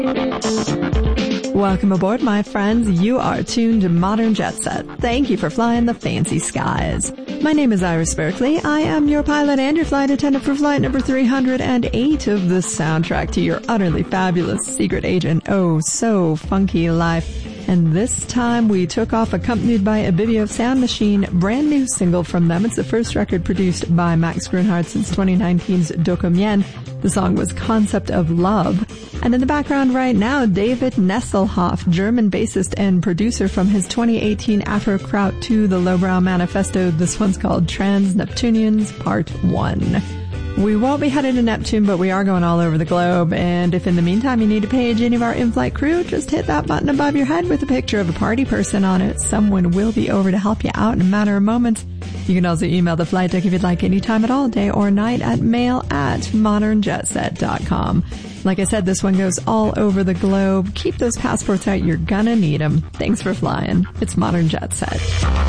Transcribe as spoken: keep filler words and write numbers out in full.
Welcome aboard, my friends. You are tuned to Modern Jet Set. Thank you for flying the fancy skies. My name is Iris Berkeley. I am your pilot and your flight attendant for flight number three hundred eight of the soundtrack to your utterly fabulous secret agent, oh so funky life. And this time we took off accompanied by a Bibio Sound Machine, brand new single from them. It's the first record produced by Max Grunhardt since twenty nineteen's Dokumien. The song was Concept of Love. And in the background right now, David Nesselhoff, German bassist and producer from his twenty eighteen Afro Kraut two, The Lowbrow Manifesto. This one's called Trans Neptunians Part one. We won't be headed to Neptune, but we are going all over the globe. And if in the meantime you need to page any of our in-flight crew, just hit that button above your head with a picture of a party person on it. Someone will be over to help you out in a matter of moments. You can also email the flight deck if you'd like, anytime at all, day or night, at mail at modern jet set dot com. Like I said, this one goes all over the globe. Keep those passports out. You're gonna need them. Thanks for flying. It's Modern Jet Set.